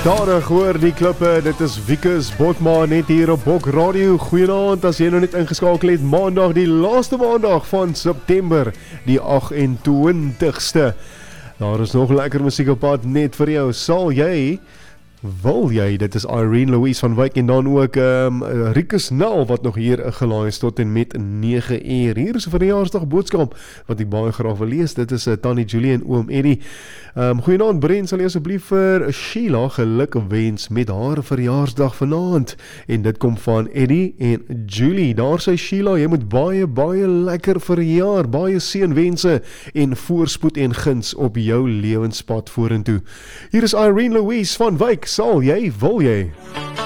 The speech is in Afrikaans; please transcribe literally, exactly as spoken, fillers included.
Stadig hoor die klippe, dit is Wikus Botma net hier op Bok Radio. Goeienaand as jy nou net ingeskakel het, maandag die laaste maandag van September, die agt-en-twintigste. Daar is nog lekker musiek op pad net vir jou. Sal jy, wil jy, dit is Irene Louise van Wyk en dan ook um, Rikus Nel wat nog hier gelaai is tot en met nege uur. Hier is 'n verjaarsdag boodskap wat ek baie graag wil lees. Dit is uh, Tannie Julie en oom Eddie. Um, Goeienaand Brent, sal jy asseblief vir Sheila geluk wens met haar verjaarsdag vanaand. En dit kom van Eddie en Julie. Daar sê Sheila, jy moet baie, baie lekker verjaar, baie seënwense en voorspoed en guns op jou lewenspad vorentoe. Hier is Irene Louise van Wyk. Sal jy, wil jy?